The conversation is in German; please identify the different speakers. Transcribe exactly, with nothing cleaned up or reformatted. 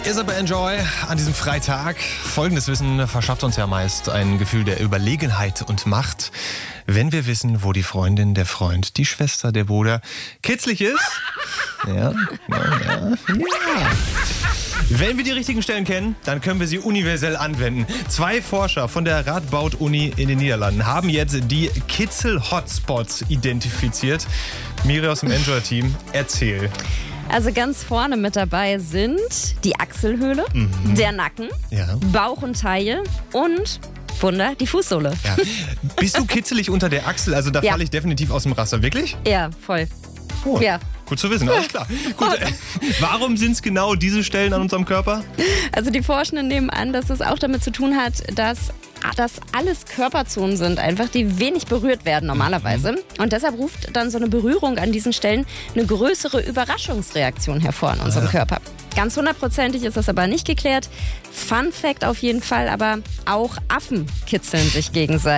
Speaker 1: Isabel Enjoy an diesem Freitag. Folgendes Wissen verschafft uns ja meist ein Gefühl der Überlegenheit und Macht, wenn wir wissen, wo die Freundin, der Freund, die Schwester, der Bruder kitzlig ist. Ja, ja, ja, ja. Wenn wir die richtigen Stellen kennen, dann können wir sie universell anwenden. Zwei Forscher von der Radboud-Uni in den Niederlanden haben jetzt die Kitzel-Hotspots identifiziert. Miri aus dem Enjoy-Team, erzähl.
Speaker 2: Also ganz vorne mit dabei sind die Achselhöhle, mhm. der Nacken,
Speaker 1: ja.
Speaker 2: Bauch und Taille und, Wunder, die Fußsohle.
Speaker 1: Ja. Bist du kitzelig unter der Achsel? Also da
Speaker 2: Ja.
Speaker 1: falle ich definitiv aus dem Raster. Wirklich?
Speaker 2: Ja, voll.
Speaker 1: Oh.
Speaker 2: Ja.
Speaker 1: Gut zu wissen, alles klar. Gut, äh, warum sind es genau diese Stellen an unserem Körper?
Speaker 2: Also die Forschenden nehmen an, dass es auch damit zu tun hat, dass das alles Körperzonen sind, einfach die wenig berührt werden normalerweise. Mhm. Und deshalb ruft dann so eine Berührung an diesen Stellen eine größere Überraschungsreaktion hervor in unserem
Speaker 1: ja.
Speaker 2: Körper. Ganz hundertprozentig ist das aber nicht geklärt. Fun Fact auf jeden Fall, aber auch Affen kitzeln sich gegenseitig.